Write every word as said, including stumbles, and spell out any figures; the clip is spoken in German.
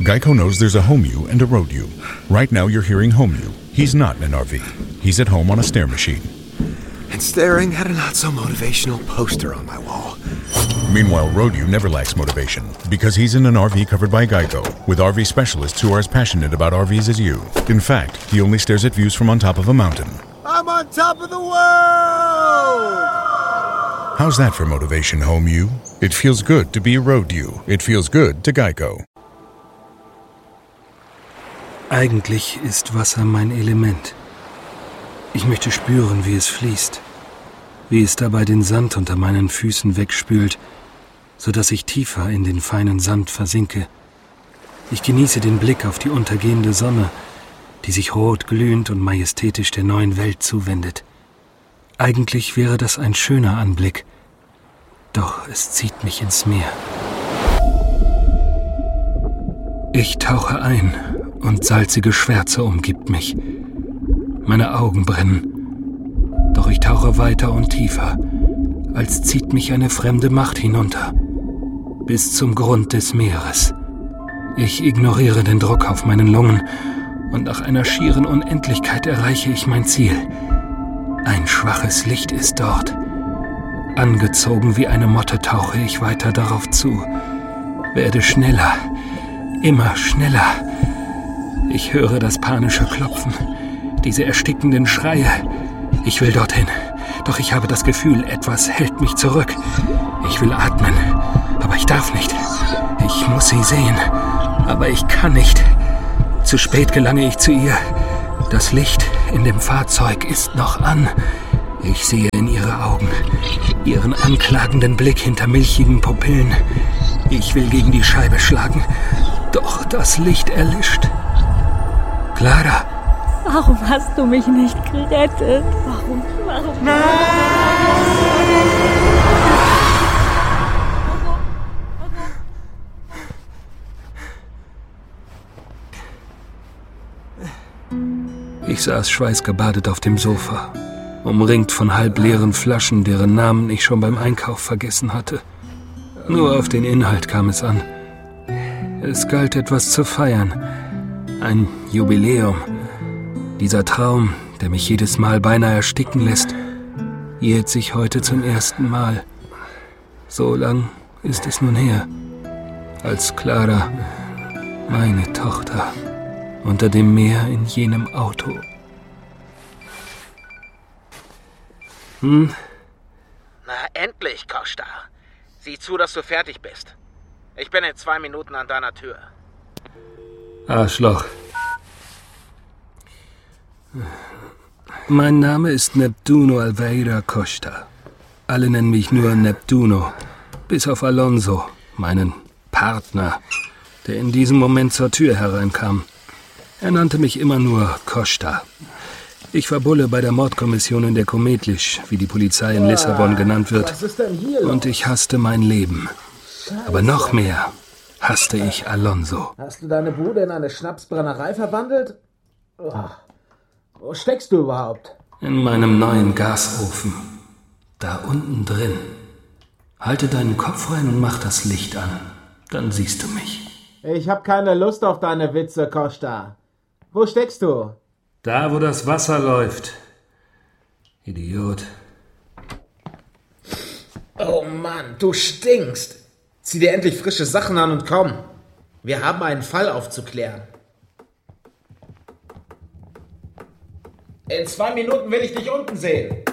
Geico knows there's a home you and a road you. Right now you're hearing home you. He's not in an R V. He's at home on a stair machine. And staring at a not-so-motivational poster on my wall. Meanwhile, road you never lacks motivation because he's in an R V covered by Geico with R V specialists who are as passionate about R Vs as you. In fact, he only stares at views from on top of a mountain. I'm on top of the world! How's that for motivation, home you? It feels good to be a road you. It feels good to Geico. Eigentlich ist Wasser mein Element. Ich möchte spüren, wie es fließt, wie es dabei den Sand unter meinen Füßen wegspült, sodass ich tiefer in den feinen Sand versinke. Ich genieße den Blick auf die untergehende Sonne, die sich rot glühend und majestätisch der neuen Welt zuwendet. Eigentlich wäre das ein schöner Anblick, doch es zieht mich ins Meer. Ich tauche ein und salzige Schwärze umgibt mich. Meine Augen brennen, doch ich tauche weiter und tiefer, als zieht mich eine fremde Macht hinunter, bis zum Grund des Meeres. Ich ignoriere den Druck auf meinen Lungen und nach einer schieren Unendlichkeit erreiche ich mein Ziel. Ein schwaches Licht ist dort. Angezogen wie eine Motte tauche ich weiter darauf zu, werde schneller, immer schneller. Ich höre das panische Klopfen, diese erstickenden Schreie. Ich will dorthin, doch ich habe das Gefühl, etwas hält mich zurück. Ich will atmen, aber ich darf nicht. Ich muss sie sehen, aber ich kann nicht. Zu spät gelange ich zu ihr. Das Licht in dem Fahrzeug ist noch an. Ich sehe in ihre Augen, ihren anklagenden Blick hinter milchigen Pupillen. Ich will gegen die Scheibe schlagen, doch das Licht erlischt. Clara! Warum hast du mich nicht gerettet? Warum? Warum? Nein! Ich saß schweißgebadet auf dem Sofa, umringt von halbleeren Flaschen, deren Namen ich schon beim Einkauf vergessen hatte. Nur auf den Inhalt kam es an. Es galt etwas zu feiern. Ein Jubiläum. Dieser Traum, der mich jedes Mal beinahe ersticken lässt, jährt sich heute zum ersten Mal. So lang ist es nun her, als Clara, meine Tochter, unter dem Meer in jenem Auto. Hm? Na, endlich, Costa. Sieh zu, dass du fertig bist. Ich bin in zwei Minuten an deiner Tür. Arschloch. Mein Name ist Neptuno Alveira Costa. Alle nennen mich nur Neptuno, bis auf Alonso, meinen Partner, der in diesem Moment zur Tür hereinkam. Er nannte mich immer nur Costa. Ich war Bulle bei der Mordkommission in der Kometlisch, wie die Polizei in Lissabon genannt wird. Was ist denn hier los? Und ich hasste mein Leben. Scheiße. Aber noch mehr hasste ich Alonso. Hast du deine Bude in eine Schnapsbrennerei verwandelt? Oh. Wo steckst du überhaupt? In meinem neuen Gasofen. Da unten drin. Halte deinen Kopf rein und mach das Licht an. Dann siehst du mich. Ich hab keine Lust auf deine Witze, Costa. Wo steckst du? Da, wo das Wasser läuft. Idiot. Oh Mann, du stinkst. Zieh dir endlich frische Sachen an und komm. Wir haben einen Fall aufzuklären. In zwei Minuten will ich dich unten sehen.